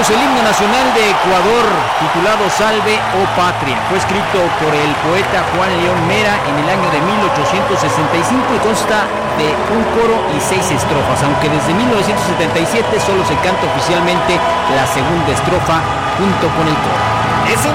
escuchamos el himno nacional de Ecuador, titulado Salve, oh Patria. Fue escrito por el poeta Juan León Mera en el año de 1865 y consta de un coro y 6 estrofas, aunque desde 1977 solo se canta oficialmente la segunda estrofa junto con el coro. Es un